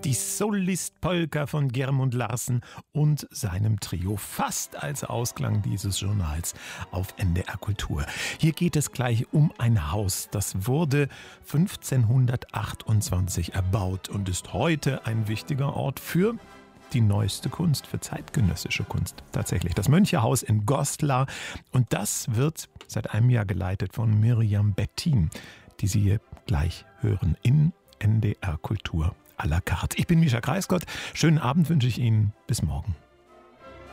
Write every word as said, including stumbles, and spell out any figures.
Die Solist-Polka von Gjermund Larsen und seinem Trio, fast als Ausklang dieses Journals auf N D R Kultur. Hier geht es gleich um ein Haus, das wurde fünfzehnhundertachtundzwanzig erbaut und ist heute ein wichtiger Ort für die neueste Kunst, für zeitgenössische Kunst. Tatsächlich das Mönchehaus in Goslar. Und das wird seit einem Jahr geleitet von Miriam Bettin, die Sie hier gleich hören in N D R Kultur à la carte. Ich bin Mischa Kreisgott. Schönen Abend wünsche ich Ihnen. Bis morgen.